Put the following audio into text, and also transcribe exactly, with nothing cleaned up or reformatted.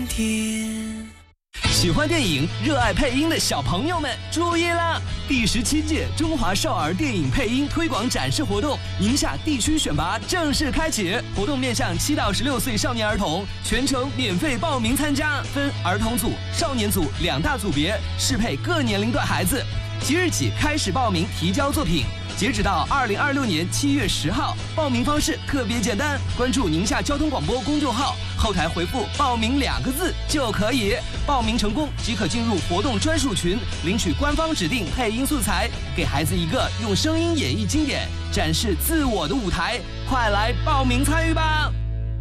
天。 喜欢电影、热爱配音的小朋友们注意啦！第十七届中华少儿电影配音推广展示活动宁夏地区选拔正式开启，活动面向七到十六岁少年儿童，全程免费报名参加，分儿童组、少年组两大组别，适配各年龄段孩子。即日起开始报名提交作品，截止到二零二六年七月十号。报名方式特别简单，关注宁夏交通广播公众号，后台回复“报名”两个字就可以。报名成功即可进入活动专属群，领取官方指定配音素材，给孩子一个用声音演绎经典、展示自我的舞台。快来报名参与吧！